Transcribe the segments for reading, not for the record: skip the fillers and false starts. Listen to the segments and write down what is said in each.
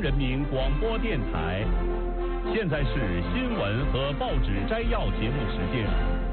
人民广播电台，现在是新闻和报纸摘要节目时间。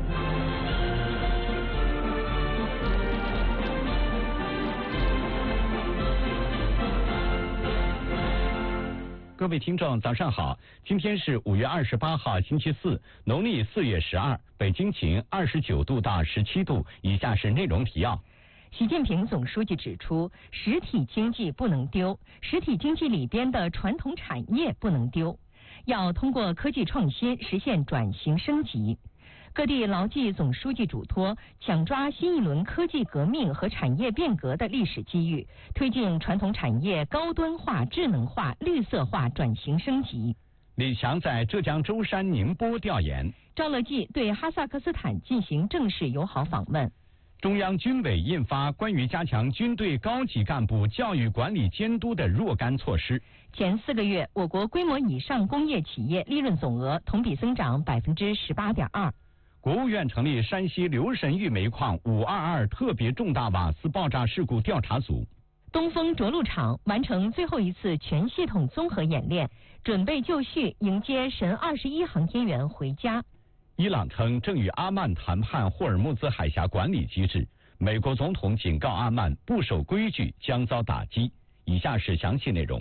各位听众，早上好！今天是5月28号，星期四，农历4月12，北京晴，29度到17度。以下是内容提要。 习近平总书记指出，实体经济不能丢，实体经济里边的传统产业不能丢，要通过科技创新实现转型升级。各地牢记总书记嘱托，抢抓新一轮科技革命和产业变革的历史机遇，推进传统产业高端化、智能化、绿色化转型升级。 李强在浙江舟山、宁波调研。 赵乐际对哈萨克斯坦进行正式友好访问。 中央军委印发关于加强军队高级干部教育管理监督的若干措施。 前4个月，我国规模以上工业企业利润总额同比增长18.2%。 国务院成立山西留神峪煤矿522特别重大瓦斯爆炸事故调查组。 东风着陆场完成最后一次全系统综合演练，准备就绪迎接神21航天员回家。 伊朗称正与阿曼谈判霍尔木兹海峡管理机制，美国总统警告阿曼不守规矩将遭打击。以下是详细内容。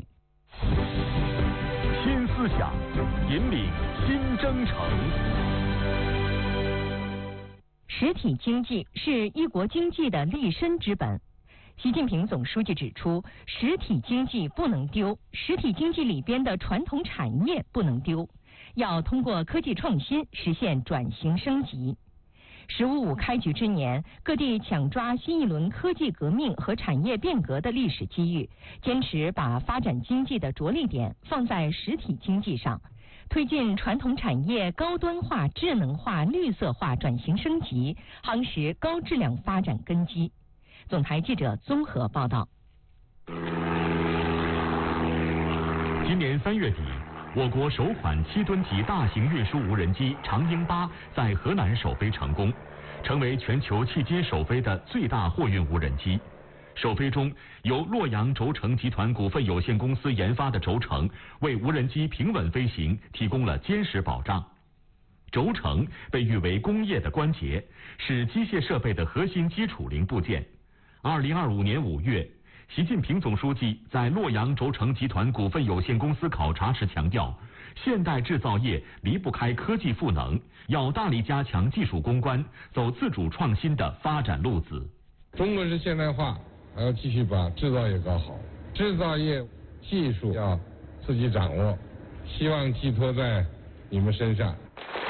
新思想引领新征程。 实体经济是一国经济的立身之本。习近平总书记指出，实体经济不能丢，实体经济里边的传统产业不能丢，要通过科技创新实现转型升级。“15+5”开局之年，各地抢抓新一轮科技革命和产业变革的历史机遇，坚持把发展经济的着力点放在实体经济上，推进传统产业高端化、智能化、绿色化转型升级，夯实高质量发展根基。总台记者综合报道。 今年3月底，我国首款7吨级大型运输无人机长鹰8在河南首飞成功，成为全球迄今首飞的最大货运无人机。首飞中，由洛阳轴承集团股份有限公司研发的轴承为无人机平稳飞行提供了坚实保障。轴承被誉为工业的关节，是机械设备的核心基础零部件。2025年5月，习近平总书记在洛阳轴承集团股份有限公司考察时强调，现代制造业离不开科技赋能，要大力加强技术攻关，走自主创新的发展路子。 中国式现代化还要继续把制造业搞好，制造业技术要自己掌握，希望寄托在你们身上。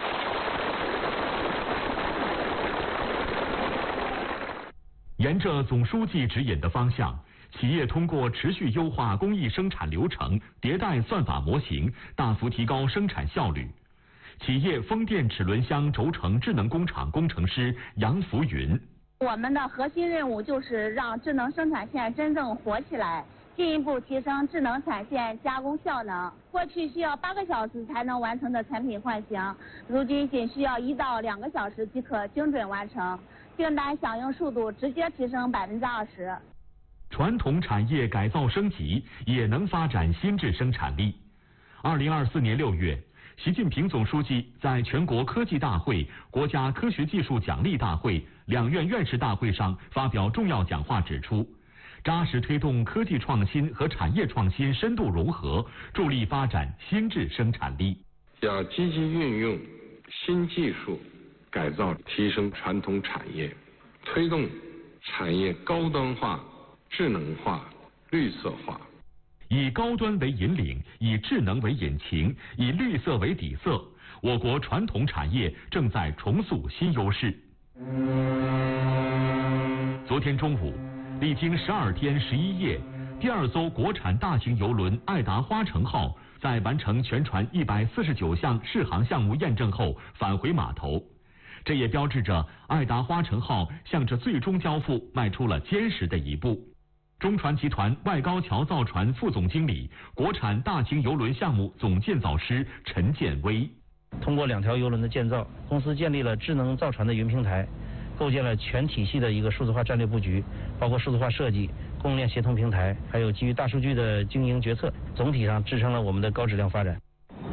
沿着总书记指引的方向，企业通过持续优化工艺生产流程，迭代算法模型，大幅提高生产效率。企业风电齿轮箱轴承智能工厂工程师杨福云： 我们的核心任务就是让智能生产线真正活起来，进一步提升智能产线加工效能。过去需要8个小时才能完成的产品换型，如今仅需要1到2个小时即可精准完成，订单响应速度直接提升20%。 传统产业改造升级也能发展新质生产力。2024年6月，习近平总书记在全国科技大会、国家科学技术奖励大会、两院院士大会上发表重要讲话，指出，扎实推动科技创新和产业创新深度融合，助力发展新质生产力。 要积极运用新技术改造提升传统产业，推动产业高端化、智能化、绿色化。 以高端为引领，以智能为引擎，以绿色为底色，我国传统产业正在重塑新优势。昨天中午，历经12天11夜，第2艘国产大型邮轮爱达花城号在完成全船149项试航项目验证后返回码头，这也标志着爱达花城号向着最终交付迈出了坚实的一步。中船集团外高桥造船副总经理、国产大型邮轮项目总建造师陈建威： 通过2条邮轮的建造，公司建立了智能造船的云平台，构建了全体系的一个数字化战略布局，包括数字化设计、 供应链协同平台，还有基于大数据的经营决策，总体上支撑了我们的高质量发展。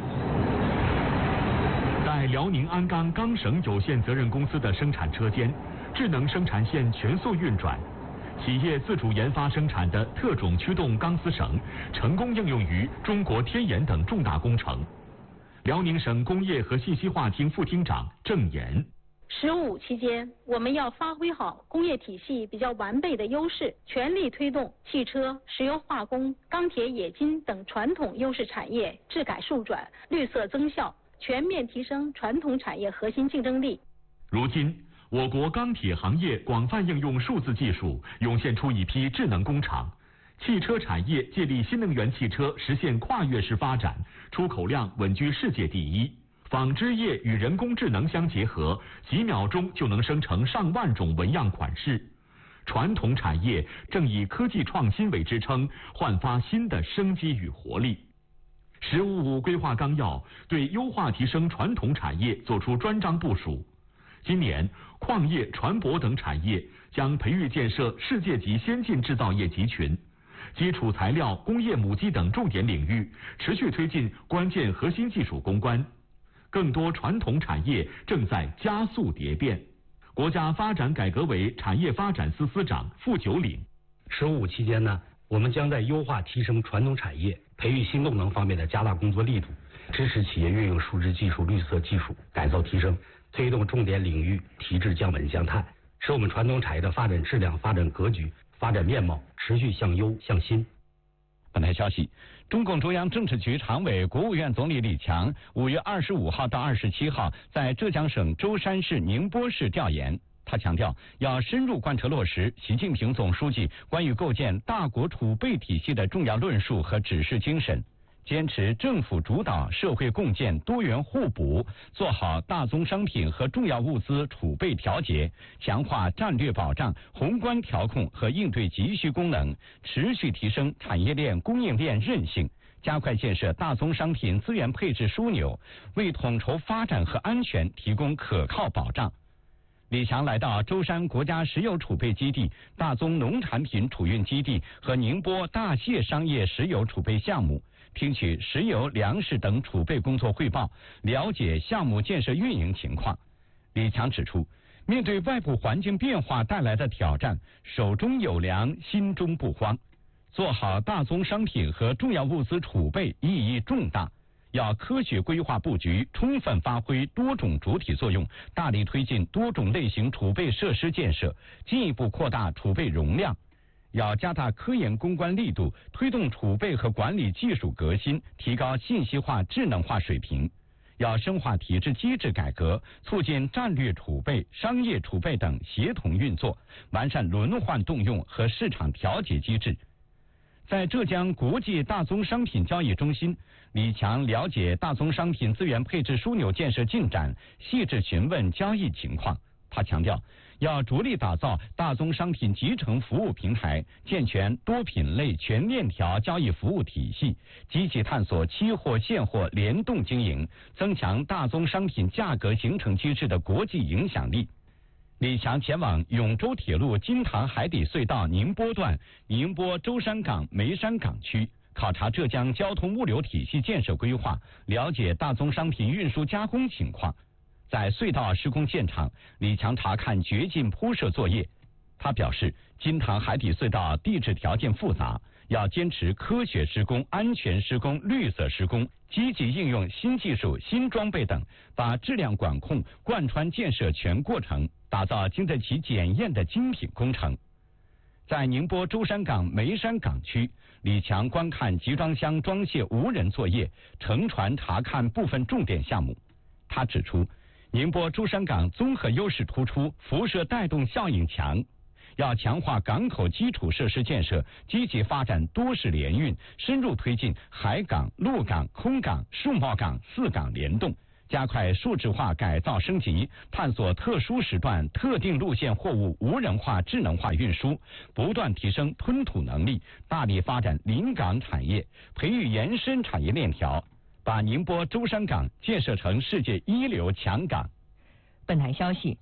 在辽宁鞍钢钢绳有限责任公司的生产车间，智能生产线全速运转，企业自主研发生产的特种驱动钢丝绳成功应用于中国天眼等重大工程。辽宁省工业和信息化厅副厅长郑岩 “15期间，我们要发挥好工业体系比较完备的优势，全力推动汽车、石油化工、钢铁、冶金等传统优势产业质改数转、绿色增效，全面提升传统产业核心竞争力。 如今，我国钢铁行业广泛应用数字技术，涌现出一批智能工厂。汽车产业借力新能源汽车实现跨越式发展，出口量稳居世界第一。纺织业与人工智能相结合，几秒钟就能生成上万种纹样款式。传统产业正以科技创新为支撑，焕发新的生机与活力。“15+5”规划纲要对优化提升传统产业作出专章部署。今年，矿业、船舶等产业将培育建设世界级先进制造业集群。基础材料、工业母机等重点领域持续推进关键核心技术攻关。更多传统产业正在加速蝶变。国家发展改革委产业发展司司长傅九岭 ，15期间呢，我们将在优化提升传统产业、培育新动能方面的加大工作力度，支持企业运用数字技术、绿色技术改造提升，推动重点领域提质降本降碳，使我们传统产业的发展质量、发展格局、发展面貌持续向优向新。 本台消息，中共中央政治局常委、国务院总理李强5月25号到27号在浙江省舟山市宁波市调研。他强调，要深入贯彻落实习近平总书记关于构建大国储备体系的重要论述和指示精神，坚持政府主导、社会共建、多元互补，做好大宗商品和重要物资储备调节，强化战略保障、宏观调控和应对急需功能，持续提升产业链、供应链韧性，加快建设大宗商品资源配置枢纽，为统筹发展和安全提供可靠保障。李强来到舟山国家石油储备基地、大宗农产品储运基地和宁波大蟹商业石油储备项目，听取石油、粮食等储备工作汇报，了解项目建设运营情况。李强指出，面对外部环境变化带来的挑战，手中有粮，心中不慌。做好大宗商品和重要物资储备意义重大，要科学规划布局，充分发挥多种主体作用，大力推进多种类型储备设施建设，进一步扩大储备容量。要加大科研攻关力度，推动储备和管理技术革新，提高信息化、智能化水平。要深化体制机制改革，促进战略储备、商业储备等协同运作，完善轮换动用和市场调节机制。在浙江国际大宗商品交易中心，李强了解大宗商品资源配置枢纽建设进展，细致询问交易情况。他强调，要着力打造大宗商品集成服务平台，健全多品类全链条交易服务体系，积极探索期货、现货联动经营，增强大宗商品价格形成机制的国际影响力。李强前往永州铁路金塘海底隧道宁波段、宁波舟山港梅山港区，考察浙江交通物流体系建设规划，了解大宗商品运输加工情况。在隧道施工现场，李强查看掘进铺设作业。他表示，金塘海底隧道地质条件复杂，要坚持科学施工、安全施工、绿色施工，积极应用新技术、新装备等，把质量管控贯穿建设全过程，打造经得起检验的精品工程。在宁波舟山港梅山港区，李强观看集装箱装卸无人作业，乘船查看部分重点项目。他指出，宁波舟山港综合优势突出，辐射带动效应强，要强化港口基础设施建设，积极发展多式联运，深入推进海港、陆港、空港、数贸港4港联动，加快数字化改造升级，探索特殊时段、特定路线货物无人化、智能化运输，不断提升吞吐能力，大力发展临港产业，培育延伸产业链条，把宁波舟山港建设成世界一流强港。 本台消息，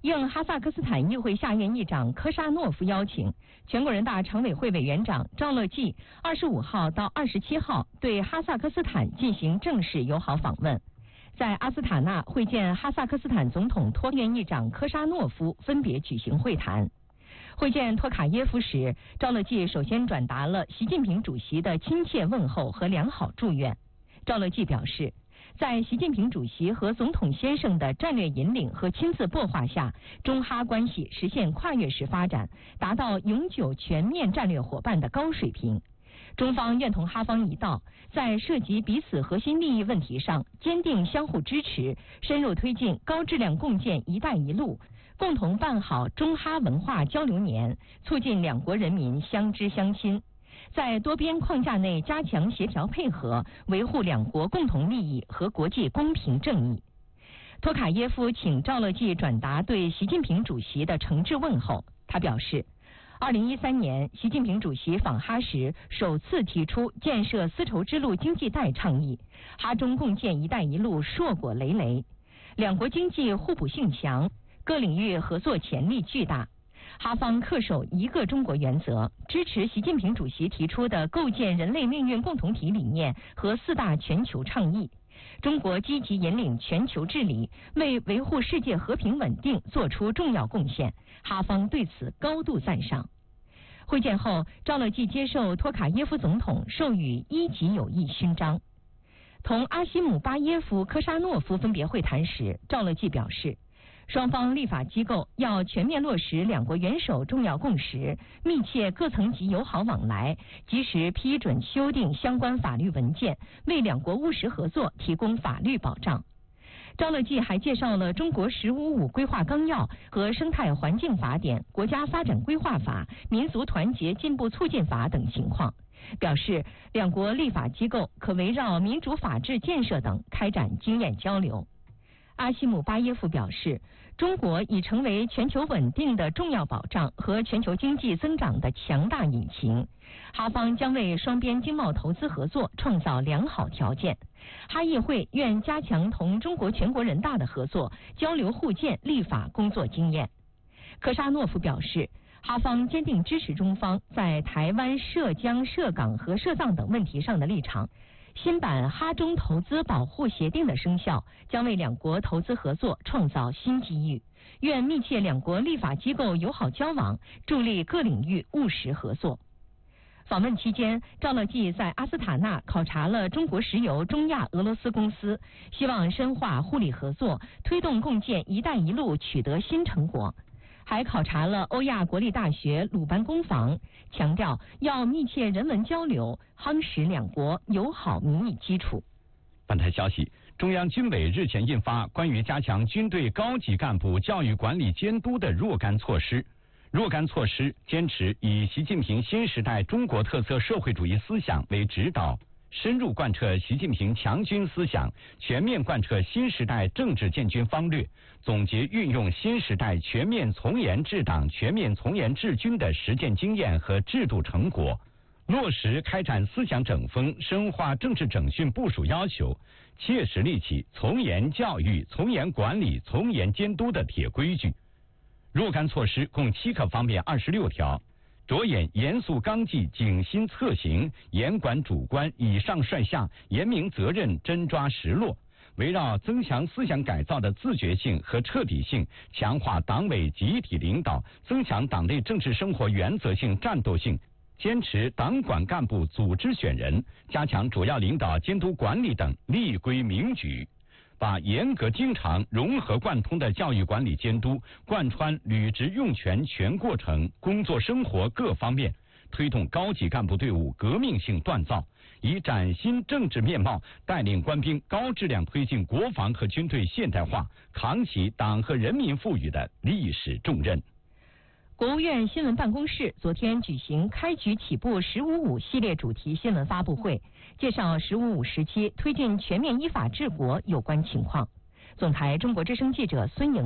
应哈萨克斯坦议会下院议长科沙诺夫邀请，全国人大常委会委员长赵乐际25号到27号对哈萨克斯坦进行正式友好访问，在阿斯塔纳会见哈萨克斯坦总统托院议长科沙诺夫，分别举行会谈。会见托卡耶夫时，赵乐际首先转达了习近平主席的亲切问候和良好祝愿。赵乐际表示，在习近平主席和总统先生的战略引领和亲自擘画下，中哈关系实现跨越式发展，达到永久全面战略伙伴的高水平。中方愿同哈方一道，在涉及彼此核心利益问题上坚定相互支持，深入推进高质量共建“一带一路”，共同办好中哈文化交流年，促进两国人民相知相亲。在多边框架内加强协调配合，维护两国共同利益和国际公平正义。托卡耶夫请赵乐际转达对习近平主席的诚挚问候。他表示，2013年习近平主席访哈时，首次提出建设丝绸之路经济带倡议，哈中共建“一带一路”硕果累累，两国经济互补性强，各领域合作潜力巨大。哈方恪守一个中国原则，支持习近平主席提出的构建人类命运共同体理念和4大全球倡议。中国积极引领全球治理，为维护世界和平稳定做出重要贡献，哈方对此高度赞赏。会见后，赵乐际接受托卡耶夫总统授予1级友谊勋章。同阿西姆巴耶夫、科沙诺夫分别会谈时，赵乐际表示，双方立法机构要全面落实两国元首重要共识，密切各层级友好往来，及时批准修订相关法律文件，为两国务实合作提供法律保障。赵乐际还介绍了中国“十五五”规划纲要和生态环境法典、国家发展规划法、民族团结进步促进法等情况，表示两国立法机构可围绕民主法治建设等开展经验交流。阿西姆巴耶夫表示，中国已成为全球稳定的重要保障和全球经济增长的强大引擎，哈方将为双边经贸投资合作创造良好条件。哈议会愿加强同中国全国人大的合作，交流互鉴立法工作经验。科沙诺夫表示，哈方坚定支持中方在台湾、涉疆、涉港和涉藏等问题上的立场。新版哈中投资保护协定的生效，将为两国投资合作创造新机遇。愿密切两国立法机构友好交往，助力各领域务实合作。访问期间，赵乐际在阿斯塔纳考察了中国石油中亚俄罗斯公司，希望深化互利合作，推动共建“一带一路”取得新成果。还考察了欧亚国立大学鲁班工坊，强调要密切人文交流，夯实两国友好民意基础。 本台消息，中央军委日前印发关于加强军队高级干部教育管理监督的若干措施。若干措施坚持以习近平新时代中国特色社会主义思想为指导，深入贯彻习近平强军思想，全面贯彻新时代政治建军方略，总结运用新时代全面从严治党、全面从严治军的实践经验和制度成果，落实开展思想整风、深化政治整训部署要求，切实立起从严教育、从严管理、从严监督的铁规矩。若干措施共7个方面26条，着眼严肃纲纪、警心策行，严管主观，以上率下，严明责任，真抓实落。围绕增强思想改造的自觉性和彻底性，强化党委集体领导，增强党内政治生活原则性、战斗性，坚持党管干部组织选人，加强主要领导监督管理等立规明矩，把严格经常、融合贯通的教育管理监督贯穿履职用权全过程、工作生活各方面，推动高级干部队伍革命性锻造，以崭新政治面貌带领官兵高质量推进国防和军队现代化，扛起党和人民赋予的历史重任。 国务院新闻办公室昨天举行开局起步“十五五”系列主题新闻发布会，介绍“十五五”时期推进全面依法治国有关情况。总台中国之声记者孙颖